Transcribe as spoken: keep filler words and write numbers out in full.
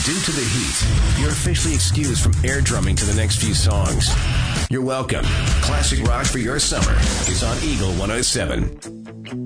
Due to the heat, you're officially excused from air drumming to the next few songs. You're welcome. Classic rock for your summer is on Eagle one oh seven.